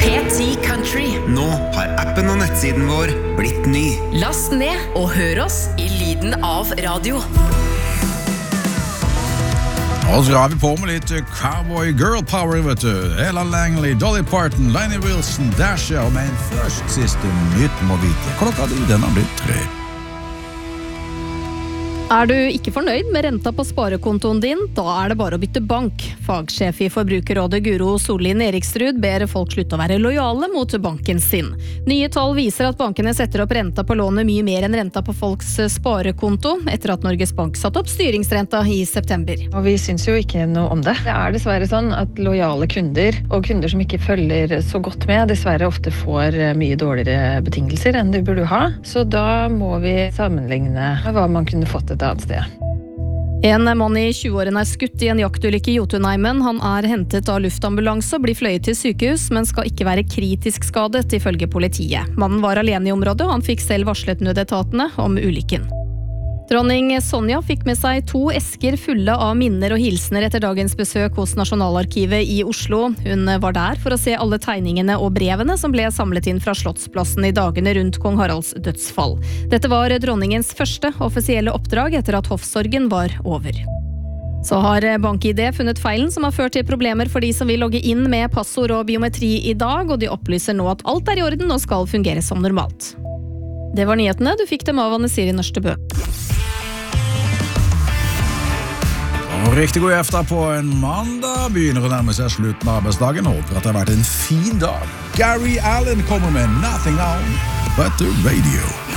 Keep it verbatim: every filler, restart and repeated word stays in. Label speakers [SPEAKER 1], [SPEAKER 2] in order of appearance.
[SPEAKER 1] P ti Country.
[SPEAKER 2] Nå har appen og nettsiden vår blitt ny.
[SPEAKER 1] Last ned og hør oss i lyden av radio.
[SPEAKER 3] Og så har vi på med litt Cowboy Girl Power, vet du. Ella Langley, Dolly Parton, Lainey Wilson, Dasha, men først siste nytt må vite. Klokka di, den har blitt tre.
[SPEAKER 4] Er du ikke fornøyd med renta på sparekontoen din, da er det bare å bytte bank. Fagsjef i Forbrukerrådet Guro Sollien Eriksrud ber folk slutte å være lojale mot banken sin. Nye tall viser at bankene setter opp renta på lånet mye mer enn renta på folks sparekonto, etter at Norges Bank satt opp styringsrenta i september.
[SPEAKER 5] Og vi syns jo ikke noe om det. Det er dessverre sånn at lojale kunder, og kunder som ikke følger så godt med, dessverre ofte får mye dårligere betingelser enn de burde ha. Så da må vi sammenligne hva man kunne fått et annet sted.
[SPEAKER 4] En mann i tjueårene er skutt i en jaktulykke i Jotunheimen. Han er hentet av luftambulanse og blir fløyet til sykehus, men skal ikke være kritisk skadet, ifølge politiet. Mannen var alene i området, og han fikk selv varslet nødetatene om ulykken. Dronning Sonja fikk med seg to esker fulle av minner og hilsener etter dagens besøk hos Nasjonalarkivet i Oslo. Hun var der for å se alle tegningene og brevene som ble samlet inn fra Slottsplassen i dagene rundt kong Haralds dødsfall. Dette var dronningens første offisielle oppdrag etter at hoffsorgen var over. Så har BankID funnet feilen som har ført til problemer for de som vil logge inn med passord og biometri i dag, og de opplyser nå at alt er i orden og skal fungere som normalt. Det var nyhetene. Du fikk dem av Anne Siri Nørstebø.
[SPEAKER 3] Og riktig god efter på en mandag. Begynner å nærme seg slutten av arbeidsdagen. Håper at det har vært en fin dag. Gary Allen kommer med Nothing On But The Radio.